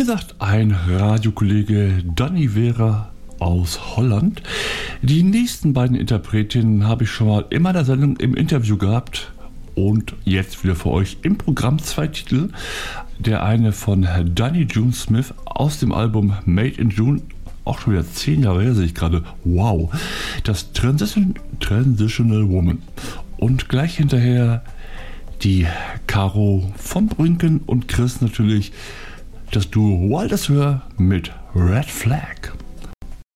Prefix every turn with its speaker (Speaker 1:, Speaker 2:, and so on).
Speaker 1: gesagt, ein Radiokollege Danny Vera aus Holland. Die nächsten beiden Interpretinnen habe ich schon mal in meiner Sendung im Interview gehabt und jetzt wieder für euch im Programm 2 Titel. Der eine von Danny June Smith aus dem Album Made in June, auch schon wieder 10 Jahre her, sehe ich gerade. Wow, das Transitional Woman. Und gleich hinterher die Caro von Brünken und Chris natürlich, das Duo Wilders Hör mit Red Flag.